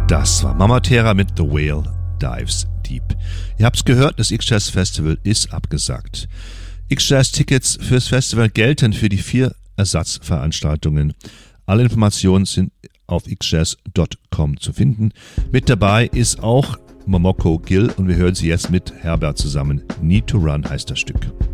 Das war Mama Terra mit The Whale Dives Deep. Ihr habt's gehört, das X-Jazz Festival ist abgesagt. X-Jazz-Tickets fürs Festival gelten für die 4 Ersatzveranstaltungen. Alle Informationen sind auf xjazz.com zu finden. Mit dabei ist auch Momoko Gill und wir hören sie jetzt mit Herbert zusammen. Need to Run heißt das Stück.